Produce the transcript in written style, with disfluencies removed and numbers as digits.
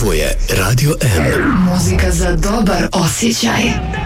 Ovo je Radio M. Muzika za dobar osjećaj.